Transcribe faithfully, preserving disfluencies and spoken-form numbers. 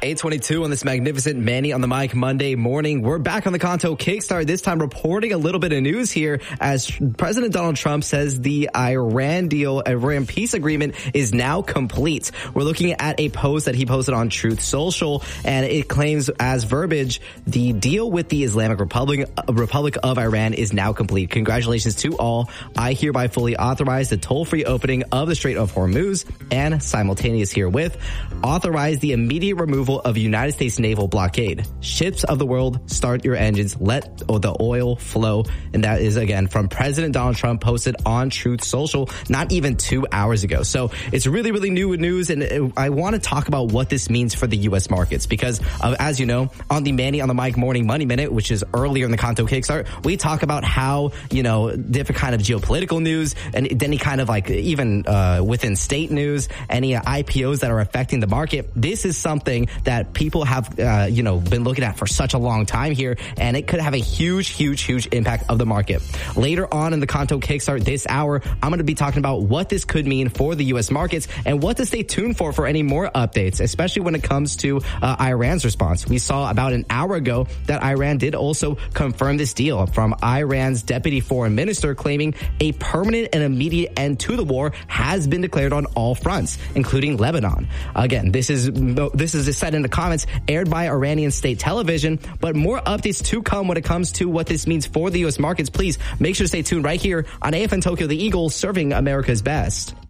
eight twenty-two on this magnificent Manny on the Mic Monday morning. We're back on the Kanto Kickstart, this time reporting a little bit of news here as President Donald Trump says the Iran deal, Iran peace agreement is now complete. We're looking at a post that he posted on Truth Social, and it claims as verbiage, the deal with the Islamic Republic, Republic of Iran is now complete. Congratulations to all. I hereby fully authorize the toll-free opening of the Strait of Hormuz and simultaneous herewith authorize the immediate removal of United States naval blockade. Ships of the world, start your engines. Let the oil flow. And that is, again, from President Donald Trump, posted on Truth Social not even two hours ago. So it's really, really new news. And I want to talk about what this means for the U S markets because, uh, as you know, on the Manny on the Mic Morning Money Minute, which is earlier in the Kanto Kickstart, we talk about how, you know, different kind of geopolitical news and any kind of like even uh, within state news, any I P Os that are affecting the market. This is something that people have, uh, you know, been looking at for such a long time here, and it could have a huge, huge, huge impact of the market. Later on in the Kanto Kickstart this hour, I'm going to be talking about what this could mean for the U S markets and what to stay tuned for for any more updates, especially when it comes to uh, Iran's response. We saw about an hour ago that Iran did also confirm this deal from Iran's deputy foreign minister, claiming a permanent and immediate end to the war has been declared on all fronts, including Lebanon. Again, this is this is said in the comments, aired by Iranian state television, but more updates to come when it comes to what this means for the U S markets. Please make sure to stay tuned right here on A F N Tokyo, the Eagle, serving America's best.